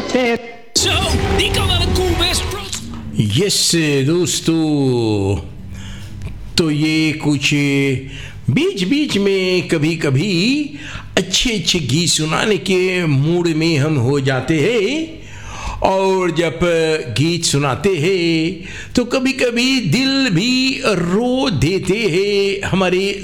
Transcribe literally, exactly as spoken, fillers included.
सकते हैं। Zo, die kan wel een koe best trots. Yes दोस्तों, तो ये कुछ बीच बीच में कभी कभी अच्छे अच्छे गीत सुनाने के मूड में हम हो जाते हैं, और जब गीत सुनाते हैं तो कभी कभी दिल भी रो देते हैं हमारे